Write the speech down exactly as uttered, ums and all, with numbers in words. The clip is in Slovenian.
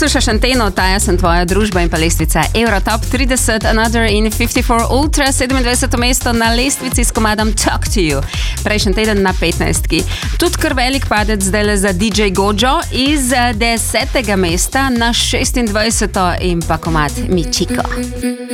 Poslušaš Anteno, Taja sem tvoja družba in pa lestvica Eurotop trideset, Another in fifty-four Ultra, sedemindvajseto mesto na lestvici s komadom Talk to You. Prejšnji teden na petnajstki. Tudi kar velik padec zdaj za D J Gojo iz desetega mesta na šestindvajseto in pa komad Michiko.